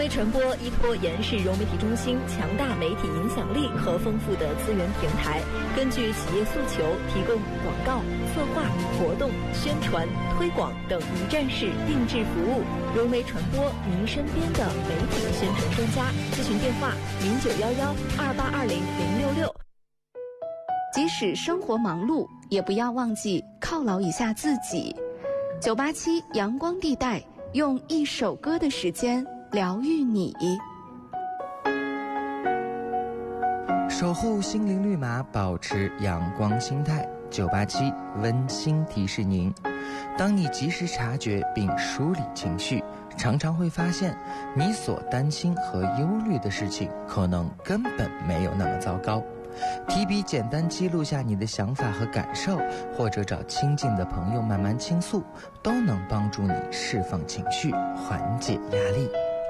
微传播依托延世融媒体中心强大媒体影响力和丰富的资源平台，根据企业诉求提供广告、策划、活动、宣传、推广等一站式定制服务。融媒传播，您身边的媒体宣传专家。咨询电话：091128200666。 即使生活忙碌，也不要忘记犒劳一下自己。987阳光地带，用一首歌的时间疗愈你， 守护心灵绿码，保持阳光心态。987温馨提示您：当你及时察觉并梳理情绪，常常会发现你所担心和忧虑的事情可能根本没有那么糟糕。提笔简单记录下你的想法和感受，或者找亲近的朋友慢慢倾诉，都能帮助你释放情绪，缓解压力。